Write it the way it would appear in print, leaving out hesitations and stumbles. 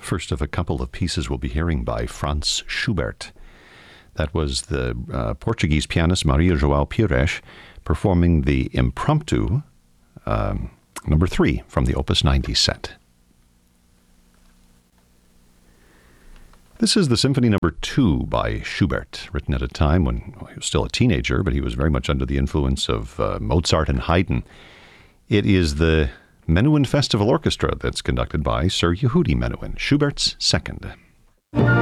first of a couple of pieces we'll be hearing by Franz Schubert. That was the Portuguese pianist Maria João Pires performing the Impromptu number 3 from the Opus 90 set. This is the Symphony Number 2 by Schubert, written at a time when he was still a teenager, but he was very much under the influence of Mozart and Haydn. It is the Menuhin Festival Orchestra that's conducted by Sir Yehudi Menuhin, Schubert's second.